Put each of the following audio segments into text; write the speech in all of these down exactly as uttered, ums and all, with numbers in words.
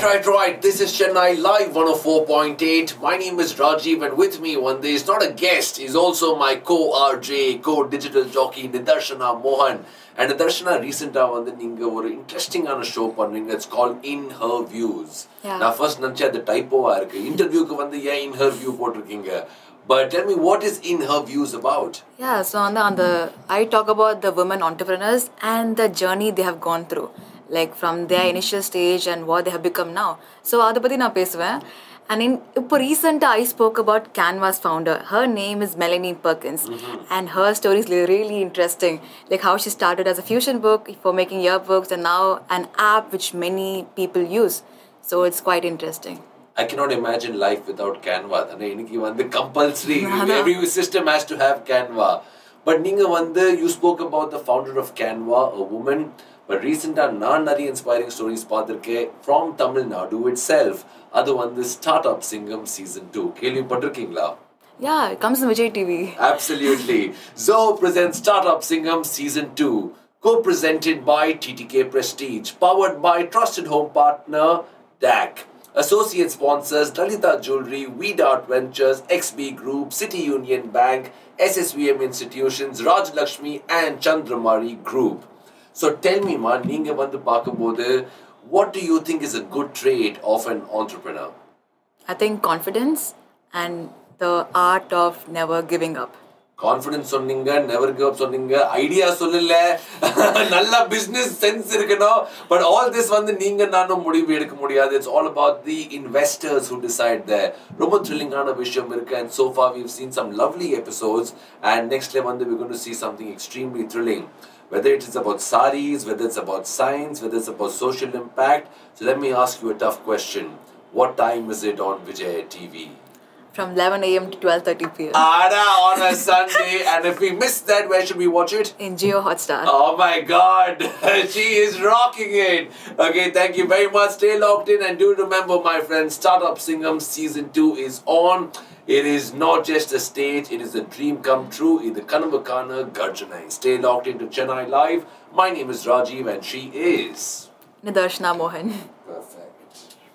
right, right. This is Chennai Live one oh four point eight. My name is Rajiv and with me one day is not a guest, he's also my co-R J, co-digital jockey Nidarshana Mohan. And Nidarshana recently வந்து நீங்க ஒரு இன்ட்ரெஸ்டிங்கான show பண்ணீங்க. It's called In Her Views. நான் first நினைச்சேன் அது டைப்போவா இருக்கு. இன்டர்வியூக்கு வந்து ஏன் In Her View போட்டிருக்கீங்க? But tell me, what is In Her Views about? Yeah, so on the, on the I talk about the women entrepreneurs and the journey they have gone through. Like from their initial stage and what they have become now. So அதை பற்றி நான் பேசுவேன். And in இப்போ recently I spoke about Canva's founder. Her name is Melanie Perkins. Mm-hmm. And her story is really interesting. Like how she started as a fusion book for making yearbooks and now an app which many people use. So it's quite interesting. I cannot imagine life without Canva. The compulsory, every system has to have Canva. But Ninga Vande, you spoke about the founder of Canva, a woman. But recently, நான் நிறைய inspiring stories பார்த்திருக்கேன் from Tamil Nadu itself. அது வந்து Startup Singham Season two. கேள்விப்பட்டிருக்கீங்களா? Yeah, it comes in Vijay T V. Absolutely. Zoho presents Startup Singham Season two. Co-presented by T T K Prestige. Powered by trusted home partner D A C. Associate sponsors Lalita Jewelry, V-Dart Ventures, X B Group, City Union Bank, S S V M Institutions, Raj Lakshmi and Chandramari Group. So tell me, man, நீங்க வந்து பார்க்கும்போது, what do you think is a good trait of an entrepreneur? I think confidence and the art of never giving up. Confidence சொன்னீங்க, never give up சொன்னீங்க, idea சொல்லல, நல்ல business sense இருக்கணும். But all this வந்து நீங்க நானும் முடிவு எடுக்க முடியாது. It's all about the investors who decide there. ரொம்ப thrilling-ஆன விஷயம் இருக்கு. And so far we've seen some lovely episodes. And next time வந்து we're going to see something extremely thrilling. Whether it is about saris, whether it's about science, whether it's about social impact. So let me ask you a tough question. What time is it on Vijay T V? From eleven a.m. to twelve thirty p.m. Ada on a Sunday. And if we miss that, where should we watch it? In Jio Hotstar. Oh my God. She is rocking it. Okay, thank you very much. Stay locked in and do remember, my friends, Startup Singham Season two is on. It is not just a stage, it is a dream come true. In the Kanavakana Garjanai. Stay locked into Chennai Live. My name is Rajiv and she is Nidarshana Mohan. Perfect.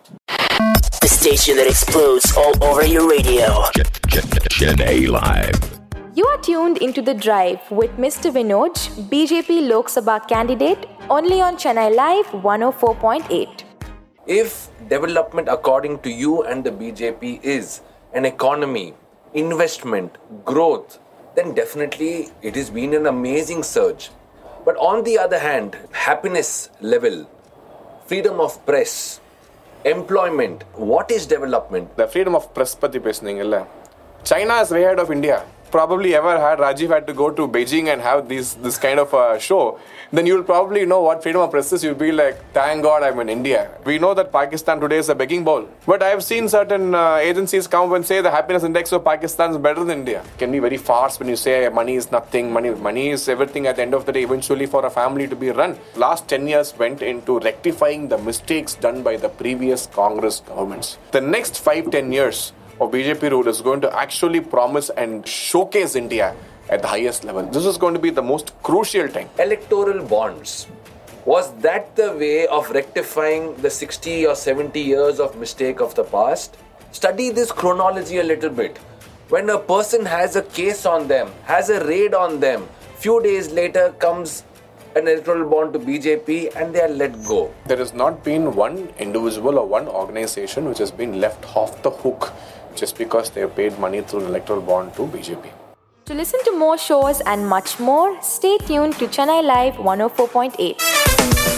The station that explodes all over your radio. Chennai Live. You are tuned into The Drive with Mister Vinod, B J P Lok Sabha candidate, only on Chennai Live one oh four point eight. If development according to you and the B J P is an economy, investment, growth, then definitely it has been an amazing surge. But on the other hand, happiness level, freedom of press, employment, what is development? The freedom of press pati pesningilla. China is way ahead of India. Probably ever had Rajiv had to go to Beijing and have these this kind of a show, then you'll probably know what freedom of press is. You'll be like, thank God I'm in India. We know that Pakistan today is a begging bowl. But I've seen certain uh, agencies come and say the happiness index of Pakistan is better than India. It can be very fast when you say money is nothing, money, money is everything at the end of the day, eventually for a family to be run. Last ten years went into rectifying the mistakes done by the previous Congress governments. The next five, ten years of B J P rule is going to actually promise and showcase India at the highest level. This is going to be the most crucial time. Electoral bonds. Was that the way of rectifying the sixty or seventy years of mistake of the past? Study this chronology a little bit. When a person has a case on them, has a raid on them, few days later comes an electoral bond to B J P and they are let go. There has not been one individual or one organization which has been left off the hook just because they have paid money through an electoral bond to B J P. To listen to more shows and much more, stay tuned to Chennai Live one oh four point eight.